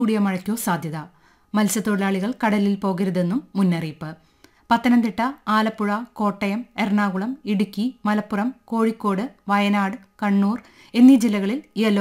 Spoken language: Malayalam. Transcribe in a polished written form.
കൂടിയ മഴയ്ക്കോ സാധ്യത. മത്സ്യത്തൊഴിലാളികൾ കടലിൽ പോകരുതെന്നും മുന്നറിയിപ്പ്. പത്തനംതിട്ട, ആലപ്പുഴ, കോട്ടയം, എറണാകുളം, ഇടുക്കി, മലപ്പുറം, കോഴിക്കോട്, വയനാട്, കണ്ണൂർ എന്നീ ജില്ലകളിൽ യെല്ലോ